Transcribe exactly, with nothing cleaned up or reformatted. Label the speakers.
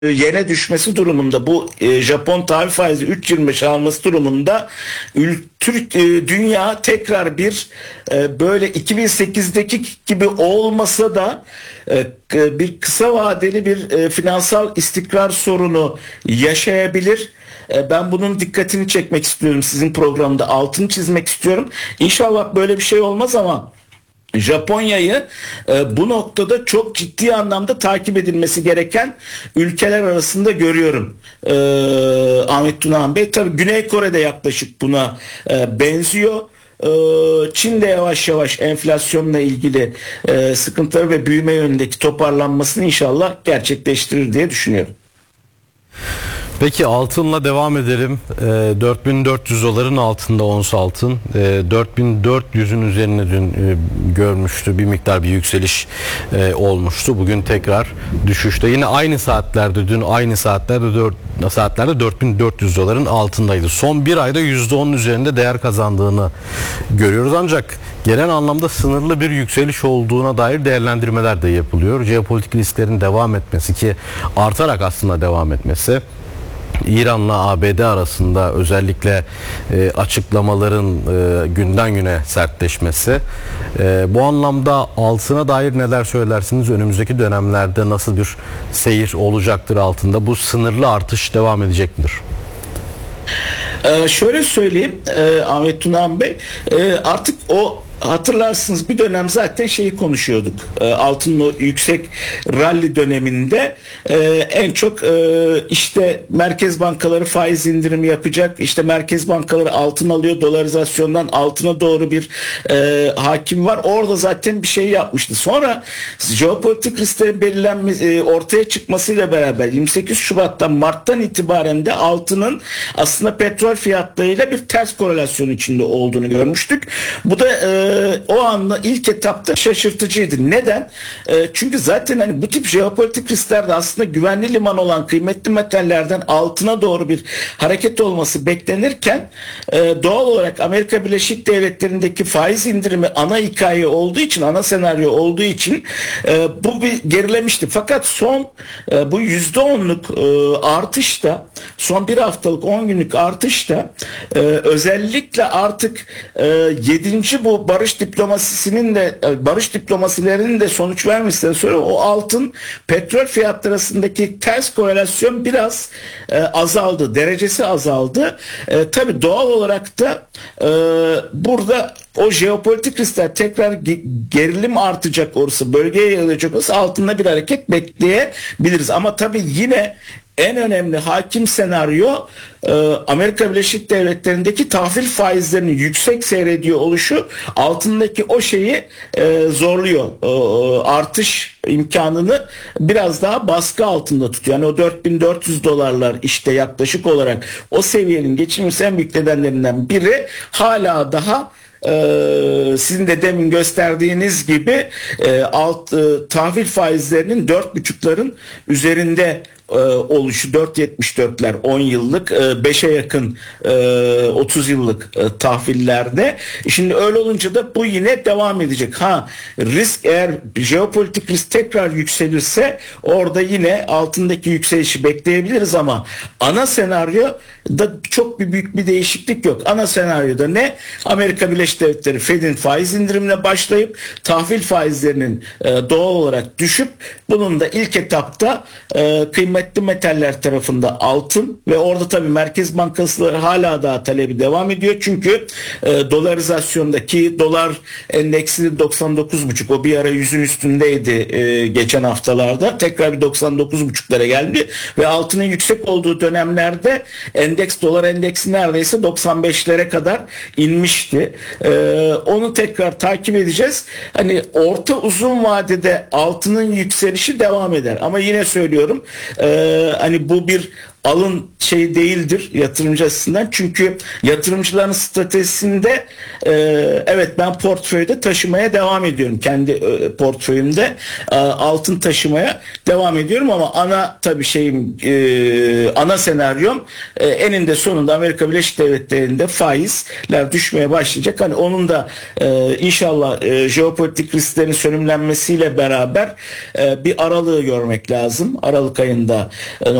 Speaker 1: yene düşmesi durumunda, bu e, Japon tahvil faizi üç virgül yirmi beş alması durumunda ül- Türk e, dünya tekrar bir e, böyle iki bin sekizdeki gibi olmasa da e, k- bir kısa vadeli bir e, finansal istikrar sorunu yaşayabilir. E, Ben bunun dikkatini çekmek istiyorum, sizin programda altını çizmek istiyorum. İnşallah böyle bir şey olmaz ama Japonya'yı e, bu noktada çok ciddi anlamda takip edilmesi gereken ülkeler arasında görüyorum. E, Ahmet Tunahan Bey, tabii Güney Kore'de yaklaşık buna e, benziyor. E, Çin de yavaş yavaş enflasyonla ilgili e, sıkıntıları ve büyüme yönündeki toparlanmasını inşallah gerçekleştirir diye düşünüyorum.
Speaker 2: Peki altınla devam edelim. E, dört bin dört yüz doların altında ons altın. E, dört bin dört yüzün üzerine dün e, görmüştü. Bir miktar bir yükseliş e, olmuştu. Bugün tekrar düşüşte. Yine aynı saatlerde, dün aynı saatlerde dört saatlerde dört bin dört yüz doların altındaydı. Son bir ayda yüzde on üzerinde değer kazandığını görüyoruz. Ancak genel anlamda sınırlı bir yükseliş olduğuna dair değerlendirmeler de yapılıyor. Jeopolitik risklerin devam etmesi, ki artarak aslında devam etmesi, İran'la A B D arasında özellikle e, açıklamaların e, günden güne sertleşmesi, e, bu anlamda altına dair neler söylersiniz? Önümüzdeki dönemlerde nasıl bir seyir olacaktır altında? Bu sınırlı artış devam edecek midir?
Speaker 1: Ee, şöyle söyleyeyim e, Ahmet Tunahan Bey, e, artık o, hatırlarsınız, bir dönem zaten şeyi konuşuyorduk. E, altının o yüksek rally döneminde e, en çok e, işte merkez bankaları faiz indirimi yapacak. İşte merkez bankaları altın alıyor. Dolarizasyondan altına doğru bir e, hakim var. Orada zaten bir şey yapmıştı. Sonra jeopolitik risklerin belirlenmesi, e, ortaya çıkmasıyla beraber yirmi sekiz Şubat'tan Mart'tan itibaren de altının aslında petrol fiyatlarıyla bir ters korelasyon içinde olduğunu görmüştük. Bu da e, o anda ilk etapta şaşırtıcıydı. Neden? E, çünkü zaten hani bu tip jeopolitik risklerde aslında güvenli liman olan kıymetli metallerden altına doğru bir hareket olması beklenirken e, doğal olarak Amerika Birleşik Devletleri'ndeki faiz indirimi ana hikaye olduğu için, ana senaryo olduğu için e, bu bir gerilemişti. Fakat son e, bu yüzde onluk e, artışta, son bir haftalık on günlük artışta e, özellikle artık e, yedinci bu barış diplomasisinin de barış diplomasilerinin de sonuç vermesinden sonra o altın petrol fiyatları arasındaki ters korelasyon biraz e, azaldı. Derecesi azaldı. E, tabii doğal olarak da e, burada o jeopolitik riskler tekrar gerilim artacak olursa, bölgeye yayılacak olursa altında bir hareket bekleyebiliriz. Ama tabii yine en önemli hakim senaryo e, Amerika Birleşik Devletleri'ndeki tahvil faizlerinin yüksek seyrediyor oluşu altındaki o şeyi e, zorluyor. E, artış imkanını biraz daha baskı altında tutuyor. Yani o dört bin dört yüz dolarlar işte yaklaşık olarak o seviyenin geçilmesi en büyük nedenlerinden biri hala daha Ee, sizin de demin gösterdiğiniz gibi e, alt e, tahvil faizlerinin dört buçukların üzerinde e, oluşu, dört virgül yetmiş dörtler on yıllık, e, beşe yakın e, otuz yıllık e, tahvillerde. Şimdi öyle olunca da bu yine devam edecek. Ha, risk, eğer jeopolitik risk tekrar yükselirse orada yine altındaki yükselişi bekleyebiliriz ama ana senaryo da çok bir büyük bir değişiklik yok. Ana senaryoda ne? Amerika Birleşik Devletleri Fed'in faiz indirimine başlayıp tahvil faizlerinin e, doğal olarak düşüp, bunun da ilk etapta e, kıymetli metaller tarafında altın ve orada tabii Merkez Bankası hala daha talebi devam ediyor. Çünkü e, dolarizasyondaki dolar endeksi doksan dokuz buçuk, o bir ara yüzün üstündeydi e, geçen haftalarda. Tekrar bir doksan dokuz buçuklara geldi ve altının yüksek olduğu dönemlerde endeks, dolar endeksi neredeyse doksan beşlere kadar inmişti. Ee, onu tekrar takip edeceğiz. Hani orta uzun vadede altının yükselişi devam eder. Ama yine söylüyorum, e, hani bu bir alın şey değildir yatırımcı açısından. Çünkü yatırımcıların stratejisinde e, evet ben portföyde taşımaya devam ediyorum. Kendi e, portföyümde e, altın taşımaya devam ediyorum ama ana tabii şeyim e, ana senaryom e, eninde sonunda Amerika Birleşik Devletleri'nde faizler düşmeye başlayacak. Hani onun da e, inşallah e, jeopolitik risklerin sönümlenmesiyle beraber e, bir aralığı görmek lazım. Aralık ayında e,